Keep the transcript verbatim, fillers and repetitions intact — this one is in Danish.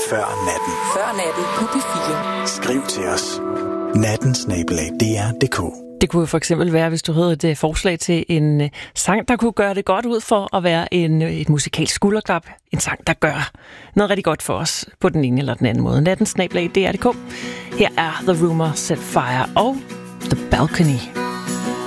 Før natten. Før natten på P fire. Skriv til os. natten snabel-a d r punktum d k. Det kunne for eksempel være, hvis du havde et forslag til en uh, sang, der kunne gøre det godt ud for at være en, et musikalsk skulderklap. En sang, der gør noget rigtig godt for os på den ene eller den anden måde. natten snabel-a d r punktum d k. Her er The Rumor Set Fire og The Balcony.